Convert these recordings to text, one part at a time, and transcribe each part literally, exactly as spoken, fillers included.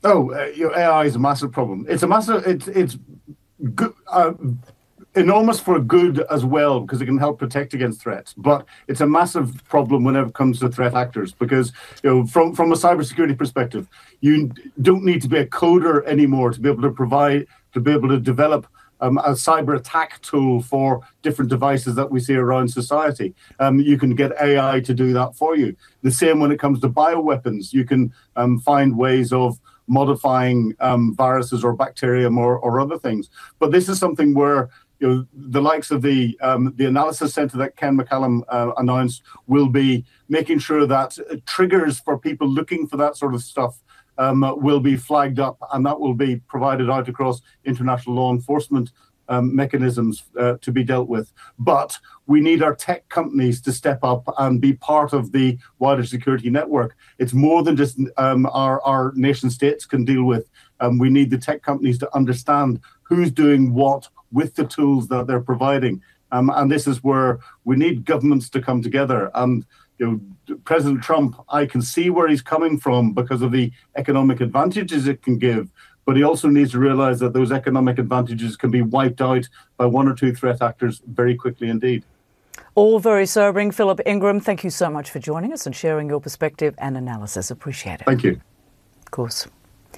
Oh, uh, you know, A I is a massive problem. It's a massive. It's it's good, uh, enormous for good as well, because it can help protect against threats. But it's a massive problem whenever it comes to threat actors, because you know, from from a cybersecurity perspective, you don't need to be a coder anymore to be able to provide to be able to develop Um, a cyber attack tool for different devices that we see around society. Um, you can get A I to do that for you. The same when it comes to bioweapons. You can um, find ways of modifying um, viruses or bacterium or, or other things. But this is something where you know the likes of the um, the analysis center that Ken McCallum uh, announced will be making sure that triggers for people looking for that sort of stuff Um, will be flagged up, and that will be provided out across international law enforcement um, mechanisms uh, to be dealt with. But we need our tech companies to step up and be part of the wider security network. It's more than just um, our, our nation states can deal with. Um, we need the tech companies to understand who's doing what with the tools that they're providing. Um, and this is where we need governments to come together. And you know, President Trump, I can see where he's coming from because of the economic advantages it can give, but he also needs to realize that those economic advantages can be wiped out by one or two threat actors very quickly indeed. All very sobering. Philip Ingram, thank you so much for joining us and sharing your perspective and analysis. Appreciate it. Thank you. Of course.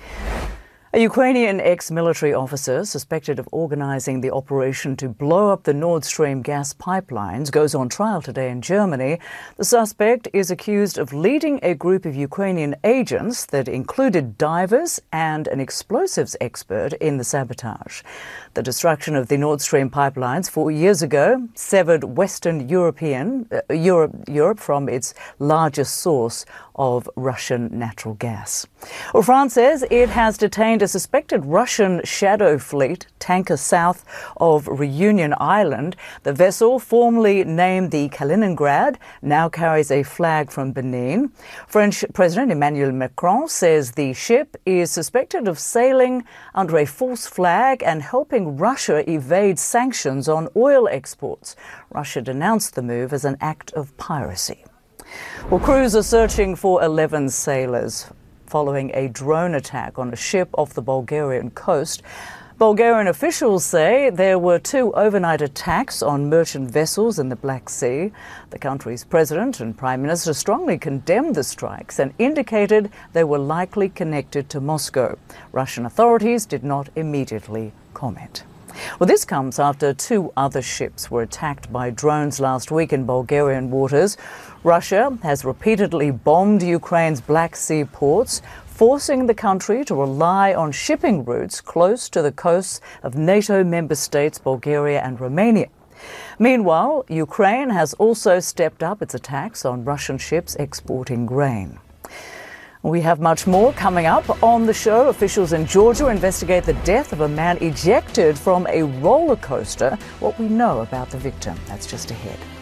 A Ukrainian ex-military officer suspected of organising the operation to blow up the Nord Stream gas pipelines goes on trial today in Germany. The suspect is accused of leading a group of Ukrainian agents that included divers and an explosives expert in the sabotage. The destruction of the Nord Stream pipelines four years ago severed Western European uh, Europe, Europe from its largest source of Russian natural gas. Well, France says it has detained a suspected Russian shadow fleet tanker south of Reunion Island. The vessel, formerly named the Kaliningrad, now carries a flag from Benin. French President Emmanuel Macron says the ship is suspected of sailing under a false flag and helping Russia evade sanctions on oil exports. Russia denounced the move as an act of piracy. Well, crews are searching for eleven sailors following a drone attack on a ship off the Bulgarian coast. Bulgarian officials say there were two overnight attacks on merchant vessels in the Black Sea. The country's president and prime minister strongly condemned the strikes and indicated they were likely connected to Moscow. Russian authorities did not immediately comment. Well, this comes after two other ships were attacked by drones last week in Bulgarian waters. Russia has repeatedly bombed Ukraine's Black Sea ports, forcing the country to rely on shipping routes close to the coasts of NATO member states Bulgaria and Romania. Meanwhile, Ukraine has also stepped up its attacks on Russian ships exporting grain. We have much more coming up on the show. Officials in Georgia investigate the death of a man ejected from a roller coaster. What we know about the victim, that's just ahead.